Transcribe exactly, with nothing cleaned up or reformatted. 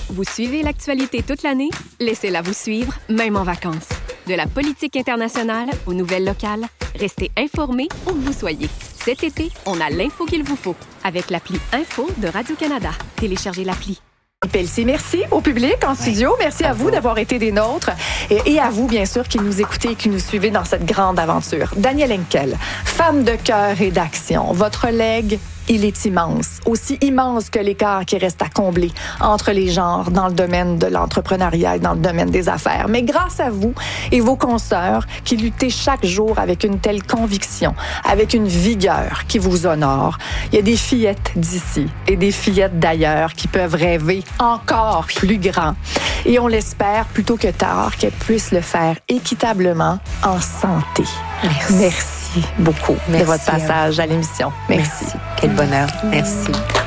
Vous suivez l'actualité toute l'année? Laissez-la vous suivre, même en vacances. De la politique internationale aux nouvelles locales, restez informés où que vous soyez. Cet été, on a l'info qu'il vous faut avec l'appli Info de Radio-Canada. Téléchargez l'appli. Pelletier, merci au public en studio. Merci à vous d'avoir été des nôtres et, et à vous, bien sûr, qui nous écoutez et qui nous suivez dans cette grande aventure. Danielle Henkel, femme de cœur et d'action. Votre legs, il est immense. Aussi immense que l'écart qui reste à combler entre les genres dans le domaine de l'entrepreneuriat et dans le domaine des affaires. Mais grâce à vous et vos consoeurs qui luttez chaque jour avec une telle conviction, avec une vigueur qui vous honore, il y a des fillettes d'ici et des fillettes d'ailleurs qui peuvent rêver encore plus grand. Et on l'espère plutôt que tard qu'elles puissent le faire équitablement en santé. Merci. Merci beaucoup Merci de votre passage à, à l'émission. Merci. Merci. Quel bonheur. Merci.